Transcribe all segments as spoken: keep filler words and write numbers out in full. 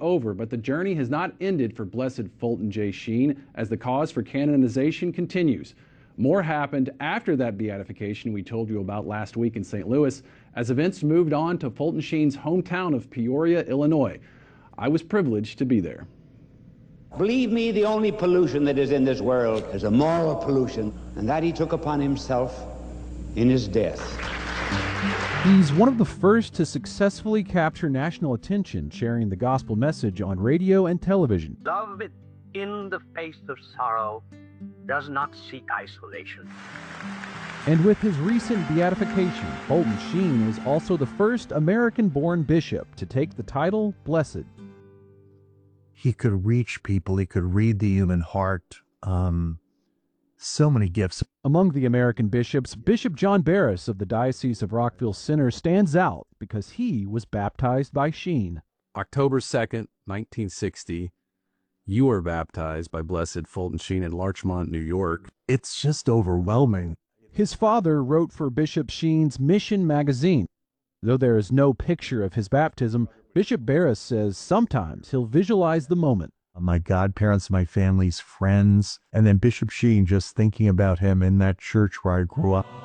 over, but the journey has not ended for Blessed Fulton J. Sheen as the cause for canonization continues. More happened after that beatification we told you about last week in Saint Louis, as events moved on to Fulton Sheen's hometown of Peoria, Illinois. I was privileged to be there. Believe me, the only pollution that is in this world is a moral pollution, and that he took upon himself in his death. He's one of the first to successfully capture national attention, sharing the gospel message on radio and television. Love in the face of sorrow does not seek isolation. And with his recent beatification, Fulton Sheen is also the first American-born bishop to take the title Blessed. He could reach people. He could read the human heart. Um, so many gifts. Among the American bishops, Bishop John Barris of the Diocese of Rockville Center stands out because he was baptized by Sheen. October second, nineteen sixty, you were baptized by Blessed Fulton Sheen in Larchmont, New York. It's just overwhelming. His father wrote for Bishop Sheen's Mission magazine. Though there is no picture of his baptism, Bishop Barris says sometimes he'll visualize the moment. My godparents, my family's friends, and then Bishop Sheen, just thinking about him in that church where I grew up.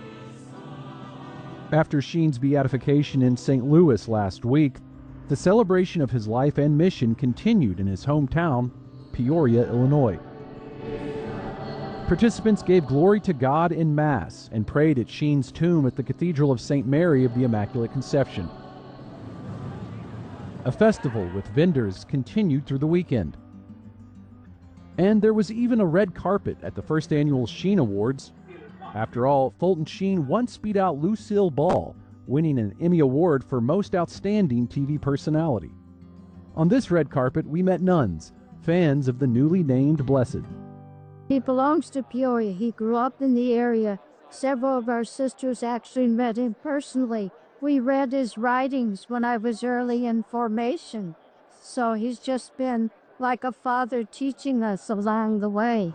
After Sheen's beatification in Saint Louis last week, the celebration of his life and mission continued in his hometown, Peoria, Illinois. Participants gave glory to God in Mass and prayed at Sheen's tomb at the Cathedral of Saint Mary of the Immaculate Conception. A festival with vendors continued through the weekend. And there was even a red carpet at the first annual Sheen Awards. After all, Fulton Sheen once beat out Lucille Ball, winning an Emmy Award for Most Outstanding T V Personality. On this red carpet, we met nuns, fans of the newly named Blessed. He belongs to Peoria. He grew up in the area. Several of our sisters actually met him personally. We read his writings when I was early in formation. So he's just been like a father teaching us along the way.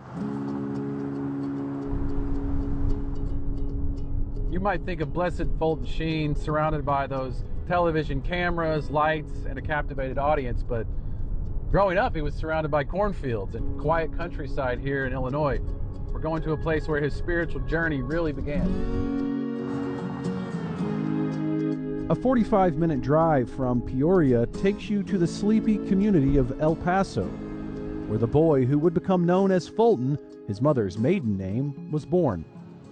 You might think of Blessed Fulton Sheen surrounded by those television cameras, lights, and a captivated audience, but growing up, he was surrounded by cornfields and quiet countryside here in Illinois. We're going to a place where his spiritual journey really began. A forty-five minute drive from Peoria takes you to the sleepy community of El Paso, where the boy who would become known as Fulton, his mother's maiden name, was born.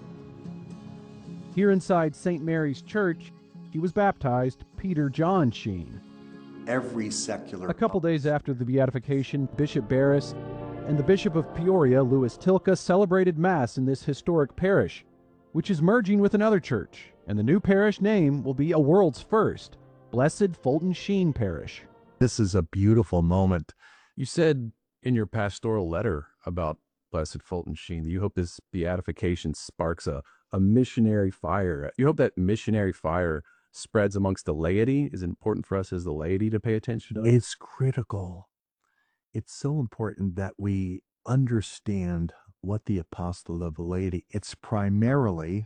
Here inside Saint Mary's Church, he was baptized Peter John Sheen. Every secular... A couple days after the beatification, Bishop Barris and the Bishop of Peoria, Louis Tilka, celebrated Mass in this historic parish, which is merging with another church, and the new parish name will be a world's first, Blessed Fulton Sheen Parish. This is a beautiful moment. You said in your pastoral letter about Blessed Fulton Sheen that you hope this beatification sparks a, a missionary fire. You hope that missionary fire spreads amongst the laity. Is it important for us as the laity to pay attention to it? It's critical. It's so important that we understand what the apostle of the laity, it's primarily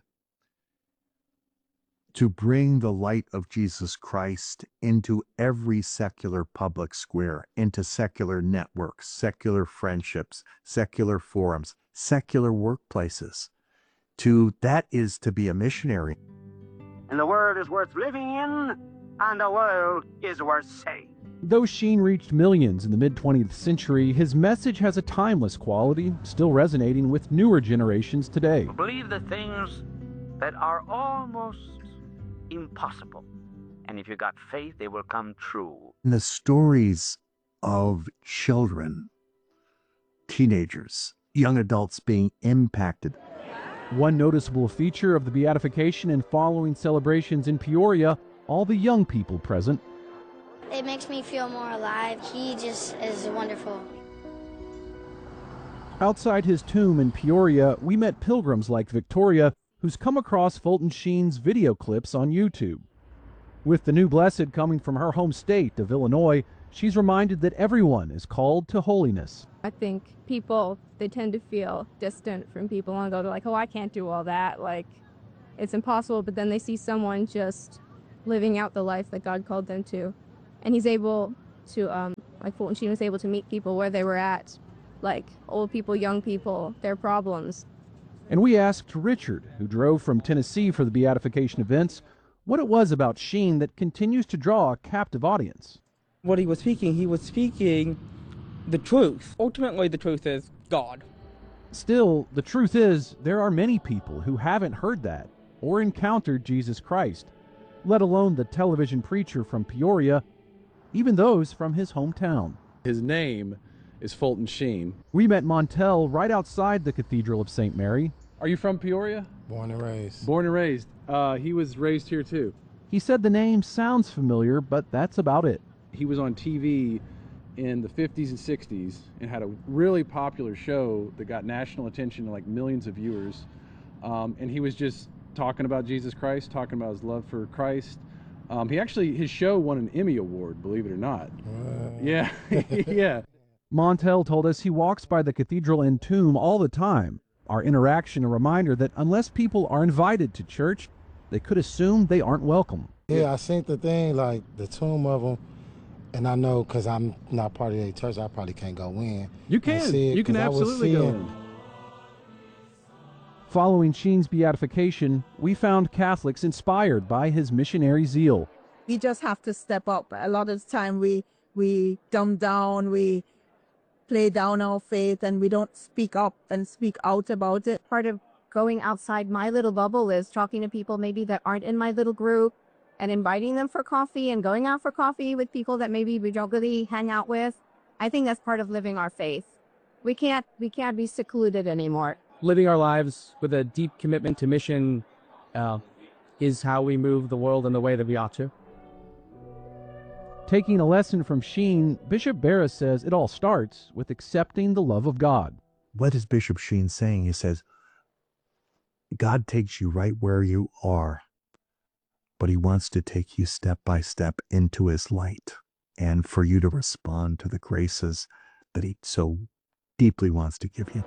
to bring the light of Jesus Christ into every secular public square, into secular networks, secular friendships, secular forums, secular workplaces. To that is to be a missionary. And the world is worth living in, and the world is worth saving. Though Sheen reached millions in the mid twentieth century, his message has a timeless quality, still resonating with newer generations today. Believe the things that are almost impossible. And if you got faith, they will come true. And the stories of children, teenagers, young adults being impacted. One noticeable feature of the beatification and following celebrations in Peoria, all the young people present. It makes me feel more alive. He just is wonderful. Outside his tomb in Peoria, we met pilgrims like Victoria, who's come across Fulton Sheen's video clips on YouTube. With the new Blessed coming from her home state of Illinois, she's reminded that everyone is called to holiness. I think people, they tend to feel distant from people and go, they're like, oh, I can't do all that. Like, it's impossible. But then they see someone just living out the life that God called them to. And he's able to um, Like Fulton Sheen was able to meet people where they were at, like old people, young people, their problems. And we asked Richard, who drove from Tennessee for the beatification events, what it was about Sheen that continues to draw a captive audience. What he was speaking, he was speaking the truth. Ultimately, the truth is God. Still, the truth is, there are many people who haven't heard that or encountered Jesus Christ, let alone the television preacher from Peoria, even those from his hometown. His name is Fulton Sheen. We met Montel right outside the Cathedral of Saint Mary. Are you from Peoria? Born and raised. Born and raised. Uh, he was raised here too. He said the name sounds familiar, but that's about it. He was on T V in the fifties and sixties and had a really popular show that got national attention to like millions of viewers. Um, and he was just talking about Jesus Christ, talking about his love for Christ. Um, he actually, his show won an Emmy Award, believe it or not. Uh, Yeah, yeah. Montel told us he walks by the cathedral and tomb all the time. Our interaction a reminder that unless people are invited to church, they could assume they aren't welcome. Yeah, I seen the thing, like the tomb of them, and I know because I'm not part of the church, I probably can't go in. You can. You can absolutely go in. Following Sheen's beatification, we found Catholics inspired by his missionary zeal. We just have to step up. A lot of the time we we dumb down, we play down our faith, and we don't speak up and speak out about it. Part of going outside my little bubble is talking to people maybe that aren't in my little group and inviting them for coffee and going out for coffee with people that maybe we don't really hang out with. I think that's part of living our faith. We can't we can't be secluded anymore. Living our lives with a deep commitment to mission uh, is how we move the world in the way that we ought to. Taking a lesson from Sheen, Bishop Barra says it all starts with accepting the love of God. What is Bishop Sheen saying? He says, God takes you right where you are, but he wants to take you step by step into his light and for you to respond to the graces that he so deeply wants to give you.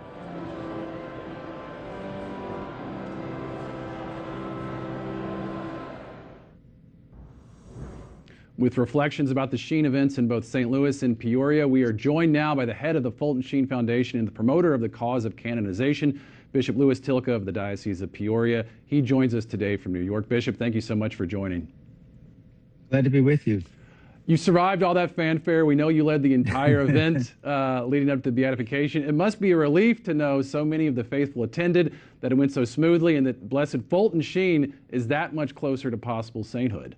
With reflections about the Sheen events in both Saint Louis and Peoria, we are joined now by the head of the Fulton Sheen Foundation and the promoter of the cause of canonization, Bishop Louis Tilka of the Diocese of Peoria. He joins us today from New York. Bishop, thank you so much for joining. Glad to be with you. You survived all that fanfare. We know you led the entire event uh, leading up to beatification. It must be a relief to know so many of the faithful attended, that it went so smoothly, and that Blessed Fulton Sheen is that much closer to possible sainthood.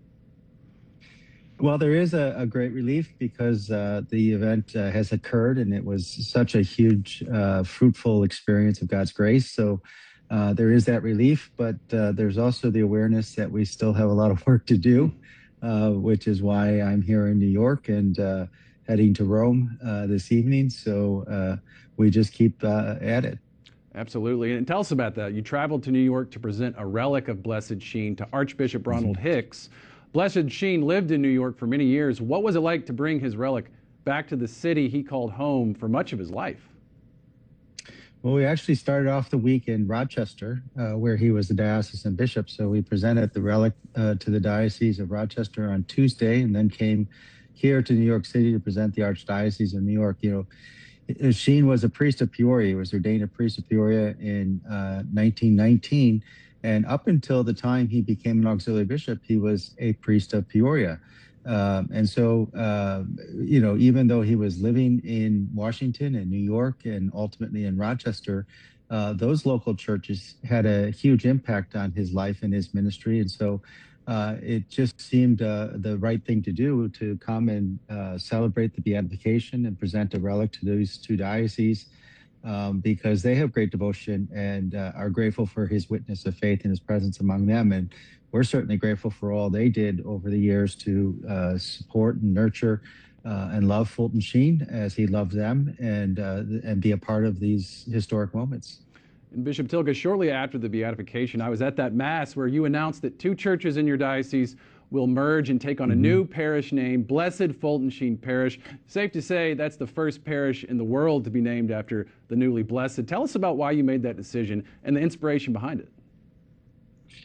Well, there is a, a great relief because uh, the event uh, has occurred, and it was such a huge, uh, fruitful experience of God's grace. So uh, there is that relief, but uh, there's also the awareness that we still have a lot of work to do, uh, which is why I'm here in New York and uh, heading to Rome uh, this evening. So uh, we just keep uh, at it. Absolutely. And tell us about that. You traveled to New York to present a relic of Blessed Sheen to Archbishop Ronald mm-hmm. Hicks. Blessed Sheen lived in New York for many years. What was it like to bring his relic back to the city he called home for much of his life? Well, we actually started off the week in Rochester, uh, where he was the diocesan bishop. So we presented the relic uh, to the Diocese of Rochester on Tuesday, and then came here to New York City to present the Archdiocese of New York. You know, Sheen was a priest of Peoria. He was ordained a priest of Peoria in uh, nineteen nineteen. And up until the time he became an auxiliary bishop, he was a priest of Peoria. Um, and so, uh, you know, even though he was living in Washington and New York and ultimately in Rochester, uh, those local churches had a huge impact on his life and his ministry. And so uh, it just seemed uh, the right thing to do to come and uh, celebrate the beatification and present a relic to those two dioceses. Um, because they have great devotion and uh, are grateful for his witness of faith and his presence among them. And we're certainly grateful for all they did over the years to uh, support and nurture uh, and love Fulton Sheen as he loved them, and, uh, and be a part of these historic moments. And Bishop Tilka, shortly after the beatification, I was at that Mass where you announced that two churches in your diocese will merge and take on a mm-hmm. new parish name, Blessed Fulton Sheen Parish. Safe to say that's the first parish in the world to be named after the newly blessed. Tell us about why you made that decision and the inspiration behind it.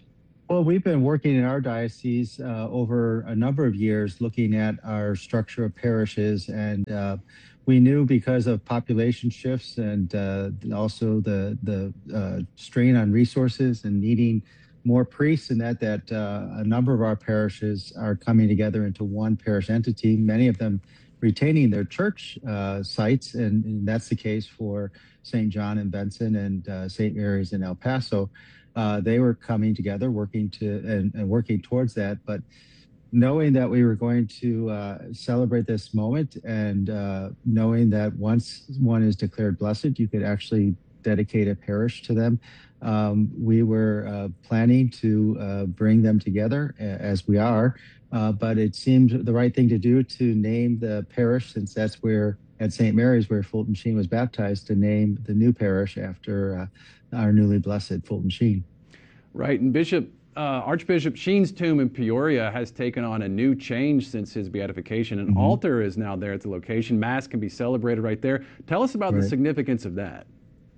Well, we've been working in our diocese uh, over a number of years looking at our structure of parishes, and uh, we knew because of population shifts and uh, also the the uh, strain on resources and needing more priests, and that that uh, a number of our parishes are coming together into one parish entity, many of them retaining their church uh, sites, and, and that's the case for Saint John in Benson and uh, Saint Mary's in El Paso. Uh, they were coming together, working to and, and working towards that. But knowing that we were going to uh, celebrate this moment, and uh, knowing that once one is declared blessed, you could actually dedicate a parish to them, um, we were uh, planning to uh, bring them together, as we are. Uh, but it seemed the right thing to do to name the parish, since that's where at Saint Mary's, where Fulton Sheen was baptized, to name the new parish after uh, our newly blessed Fulton Sheen. Right, and Bishop uh, Archbishop Sheen's tomb in Peoria has taken on a new change since his beatification. An mm-hmm. altar is now there at the location. Mass can be celebrated right there. Tell us about right. the significance of that.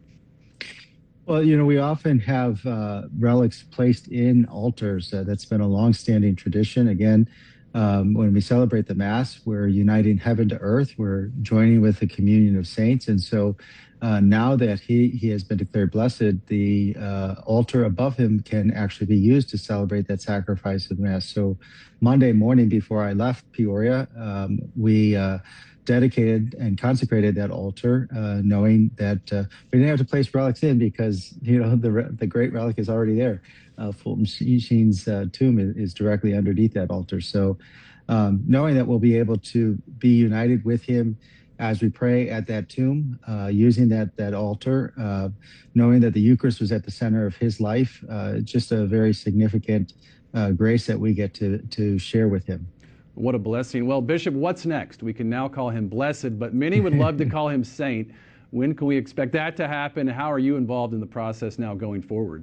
Well, you know, we often have uh, relics placed in altars. Uh, that's been a long-standing tradition. Again, um, when we celebrate the Mass, we're uniting heaven to earth. We're joining with the communion of saints. And so uh, now that he, he has been declared blessed, the uh, altar above him can actually be used to celebrate that sacrifice of the Mass. So Monday morning before I left Peoria, um, we uh, dedicated and consecrated that altar, uh, knowing that uh, we didn't have to place relics in because, you know, the the great relic is already there. Uh, Fulton Sheen's uh, tomb is, is directly underneath that altar. So um, knowing that we'll be able to be united with him as we pray at that tomb, uh, using that that altar, uh, knowing that the Eucharist was at the center of his life, uh, just a very significant uh, grace that we get to to share with him. What a blessing. Well, Bishop, what's next? We can now call him blessed, but many would love to call him saint. When can we expect that to happen? How are you involved in the process now going forward?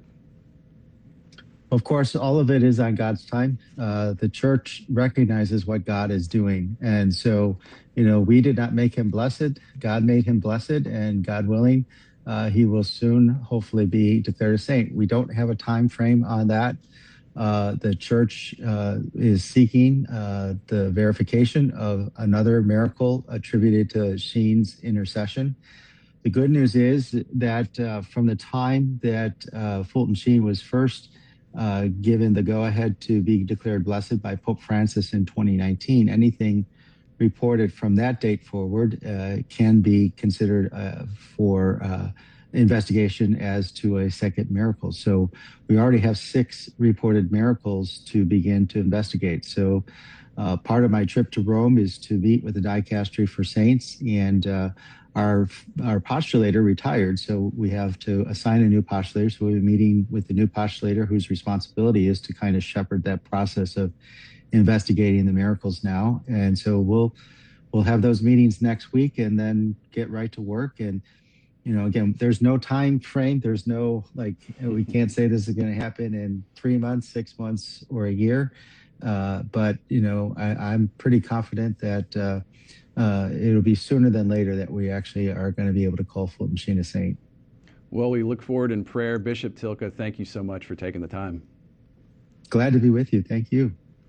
Of course, all of it is on God's time. Uh, the church recognizes what God is doing. And so, you know, we did not make him blessed. God made him blessed, and God willing, uh, he will soon hopefully be declared a saint. We don't have a time frame on that. Uh, the church uh, is seeking uh, the verification of another miracle attributed to Sheen's intercession. The good news is that uh, from the time that uh, Fulton Sheen was first uh, given the go-ahead to be declared blessed by Pope Francis in twenty nineteen, anything reported from that date forward uh, can be considered uh, for uh, investigation as to a second miracle. So we already have six reported miracles to begin to investigate. So uh, part of my trip to Rome is to meet with the Dicastery for Saints, and uh, our our postulator retired, so we have to assign a new postulator. So we'll be meeting with the new postulator, whose responsibility is to kind of shepherd that process of investigating the miracles now. And so we'll we'll have those meetings next week, and then get right to work. And you know, again, there's no time frame. There's no, like, you know, we can't say this is going to happen in three months, six months, or a year. Uh, but, you know, I, I'm pretty confident that uh, uh, it'll be sooner than later that we actually are going to be able to call Fulton Sheen a saint. Well, we look forward in prayer. Bishop Tylka, thank you so much for taking the time. Glad to be with you. Thank you.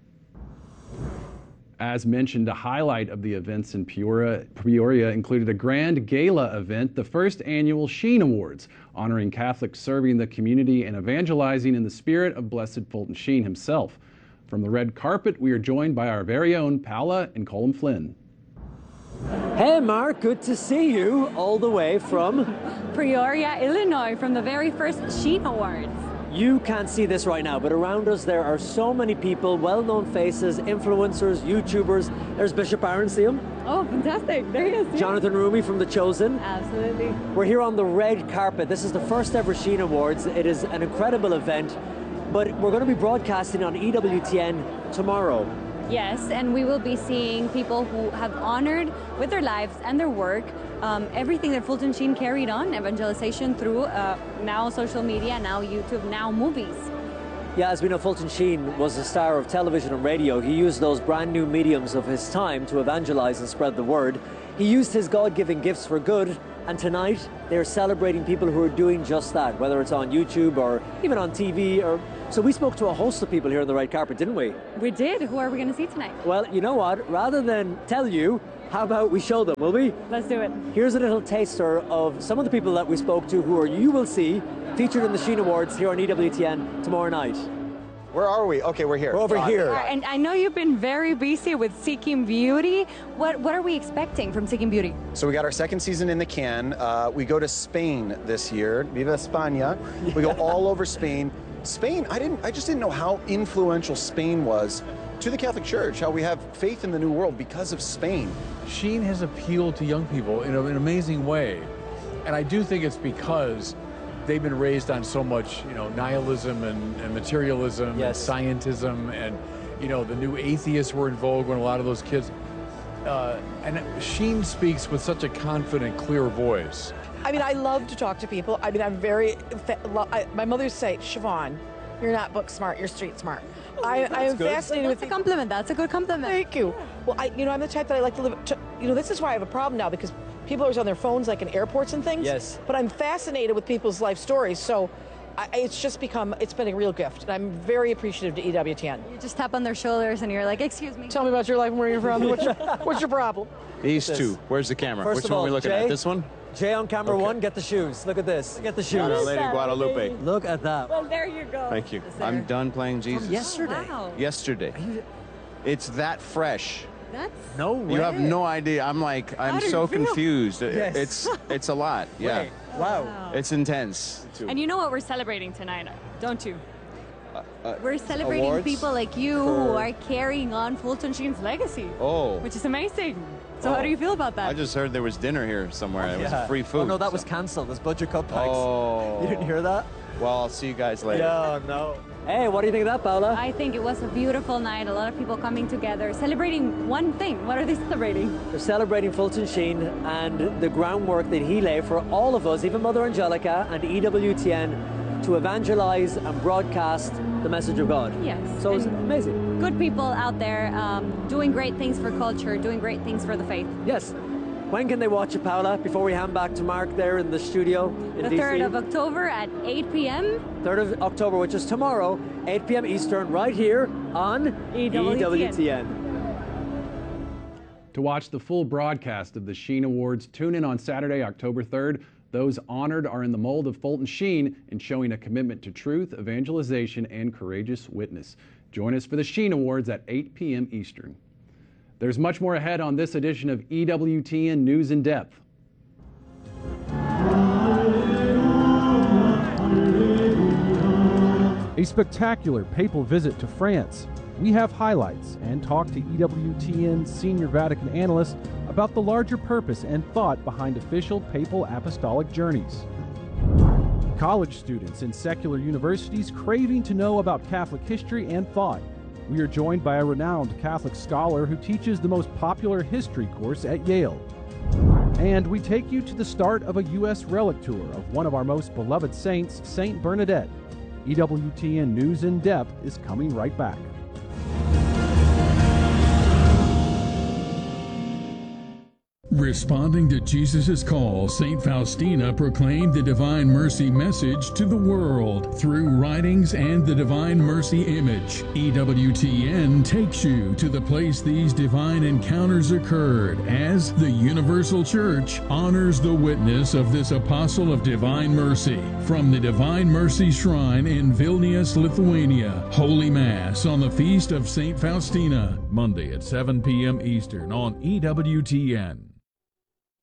As mentioned, a highlight of the events in Peoria, Peoria included a grand gala event, the first annual Sheen Awards, honoring Catholics serving the community and evangelizing in the spirit of Blessed Fulton Sheen himself. From the red carpet, we are joined by our very own Paula and Colin Flynn. Hey Mark, good to see you all the way from Peoria, Illinois, from the very first Sheen Awards. You can't see this right now, but around us there are so many people, well-known faces, influencers, YouTubers. There's Bishop Aaron, see him? Oh, fantastic. There he is. Yeah. Jonathan Rumi from The Chosen. Absolutely. We're here on the red carpet. This is the first ever Sheen Awards. It is an incredible event, but we're going to be broadcasting on E W T N tomorrow. Yes, and we will be seeing people who have honored with their lives and their work um, everything that Fulton Sheen carried on, evangelization through uh, now social media, now YouTube, now movies. Yeah, as we know, Fulton Sheen was a star of television and radio. He used those brand new mediums of his time to evangelize and spread the word. He used his God-given gifts for good, and tonight they're celebrating people who are doing just that, whether it's on YouTube or even on T V or So we spoke to a host of people here on the red carpet, didn't we? We did. Who are we going to see tonight? Well, you know what? Rather than tell you, how about we show them, will we? Let's do it. Here's a little taster of some of the people that we spoke to who are, you will see, featured in the Sheen Awards here on E W T N tomorrow night. Where are we? Okay, we're here. We're over here. Right, and I know you've been very busy with Seeking Beauty. What what are we expecting from Seeking Beauty? So we got our second season in the can. Uh, we go to Spain this year. Viva España. We go all over Spain. Spain, I didn't I just didn't know how influential Spain was to the Catholic Church, how we have faith in the New World because of Spain. Sheen has appealed to young people in a, an amazing way. And I do think it's because they've been raised on so much, you know, nihilism and, and materialism yes. and scientism, and, you know, the new atheists were in vogue when a lot of those kids, uh, and Sheen speaks with such a confident, clear voice. I mean, I love to talk to people. I mean, I'm very, I, my mother say, Siobhan, you're not book smart, you're street smart. I, I am good. fascinated That's with a compliment. That's a good compliment. Thank you. Well, I, you know, I'm the type that I like to live. To, you know, this is why I have a problem now, because people are always on their phones, like in airports and things. Yes. But I'm fascinated with people's life stories, so I, it's just become. It's been a real gift, and I'm very appreciative to E W T N. You just tap on their shoulders, and you're like, "Excuse me." Tell me about your life and where you're from. What's your, what's your problem? These two. Where's the camera? First Which of one all, are we looking Jay, at? This one? Jay on camera Okay. one, get the shoes. Look at this. Get the shoes. Our Lady Guadalupe. Look at that. Well, there you go. Thank you. I'm done playing Jesus. Yesterday. Wow. Yesterday. It's that fresh. That's no way. You have no idea. I'm like, I'm How do so you feel? confused. Yes. It's it's a lot. Yeah. Wait, wow. It's intense. And you know what we're celebrating tonight, don't you? Uh, We're celebrating awards people like you for- who are carrying on Fulton Sheen's legacy. Oh. Which is amazing. So how do you feel about that? I just heard there was dinner here somewhere. It was Yeah. free food. Oh, no, that so- was cancelled. There's budget cutbacks. Oh. You didn't hear that? Well, I'll see you guys later. Yeah, no. Hey, what do you think of that, Paula? I think it was a beautiful night. A lot of people coming together, celebrating one thing. What are they celebrating? They're celebrating Fulton Sheen and the groundwork that he laid for all of us, even Mother Angelica and E W T N, to evangelize and broadcast the message of God. Yes. So it's And amazing. Good people out there um, doing great things for culture, doing great things for the faith. Yes. When can they watch it, Paula, before we hand back to Mark there in the studio in The D C? third of October at eight p m third of October, which is tomorrow, eight p m Eastern, right here on E W T N. E W T N. To watch the full broadcast of the Sheen Awards, tune in on Saturday, October third. Those honored are in the mold of Fulton Sheen in showing a commitment to truth, evangelization, and courageous witness. Join us for the Sheen Awards at eight p m Eastern. There's much more ahead on this edition of E W T N News in Depth. A spectacular papal visit to France. We have highlights and talk to E W T N senior Vatican analyst about the larger purpose and thought behind official papal apostolic journeys. College students in secular universities craving to know about Catholic history and thought. We are joined by a renowned Catholic scholar who teaches the most popular history course at Yale. And we take you to the start of a U S relic tour of one of our most beloved saints, Saint Bernadette. E W T N News in Depth is coming right back. Responding to Jesus' call, Saint Faustina proclaimed the Divine Mercy message to the world through writings and the Divine Mercy image. E W T N takes you to the place these divine encounters occurred as the Universal Church honors the witness of this apostle of Divine Mercy. From the Divine Mercy Shrine in Vilnius, Lithuania, Holy Mass on the Feast of Saint Faustina, Monday at seven p m Eastern on E W T N.